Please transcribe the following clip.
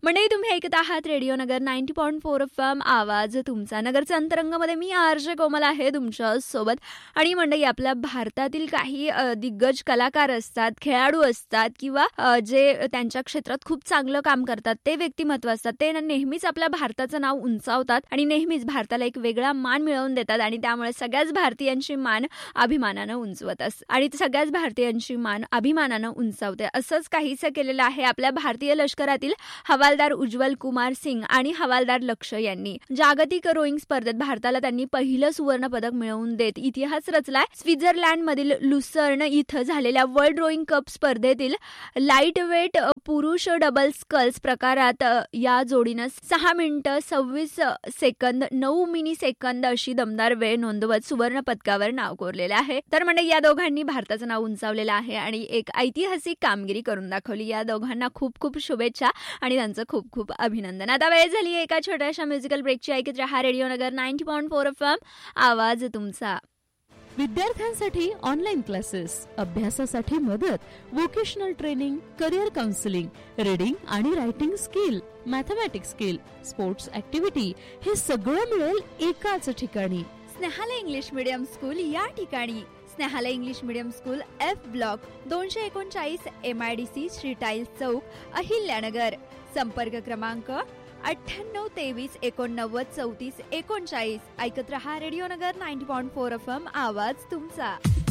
मंडळी, तुम्ही ऐकत आहात रेडिओ नगर 90.4 FM, आवाज तुमचा. नगरच्या अंतरंगामध्ये मी आरजे कोमल आहे तुमच्या सोबत. आणि मंडळी, आपल्या भारतातील काही दिग्गज कलाकार असतात, खेळाडू असतात किंवा जे त्यांच्या क्षेत्रात खूप चांगलं काम करतात ते व्यक्तिमत्व असतात. ते नेहमीच आपल्या भारताचं नाव उंचावतात आणि नेहमीच भारताला एक वेगळा मान मिळवून देतात आणि त्यामुळे सगळ्याच भारतीयांची मान अभिमानानं उंचवत असतात आणि सगळ्याच भारतीयांची मान अभिमानानं उंचावते. असंच काहीसं केलेलं आहे आपल्या भारतीय लष्करातील हवालदार उज्ज्वल कुमार सिंग आणि हवालदार लक्ष्य यांनी. जागतिक रोईंग स्पर्धेत भारताला त्यांनी पहिलं सुवर्ण पदक मिळवून देत इतिहास रचलाय. स्वित्झर्लंड मधील लुसर्न इथं झालेल्या वर्ल्ड रोईंग कप स्पर्धेतील लाईट वेट पुरुष डबल स्कल्स प्रकारात या जोडीनं 6 मिनिटं 26 सेकंद 9 मिली सेकंद अशी दमदार वेळ नोंदवत सुवर्ण पदकावर नाव कोरलेलं आहे. तर म्हणजे या दोघांनी भारताचं नाव उंचावलेलं आहे आणि एक ऐतिहासिक कामगिरी करून दाखवली. या दोघांना खूप खूप शुभेच्छा आणि त्यांचं खूप खूप अभिनंदन. आता वेळ झाली एका छोट्याशा म्युझिकल ब्रेकची. ऐकत रहा रेडिओ नगर 90.4 FM, आवाज तुमचा. विद्यार्थ्यांसाठी ऑनलाईन क्लासेस, अभ्यासासाठी मदत, vocational training, career counselling, reading आणि writing skill, mathematics skill, sports activity, हे सगळं मिळेल एकाच ठिकाणी. स्नेहालय इंग्लिश मीडियम स्कूल या ठिकाणी. Snehalaya English medium school F block 239 MIDC Shri tiles चौक, अहिल्यानगर. संपर्क क्रमांक 98 23 89 34 39. ऐकत रहा रेडिओ नगर 90.4 FM, आवाज तुमचा.